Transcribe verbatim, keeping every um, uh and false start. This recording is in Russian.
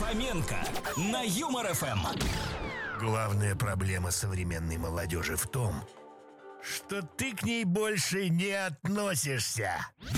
Фоменко на Юмор эф эм. Главная проблема современной молодежи в том, что ты к ней больше не относишься.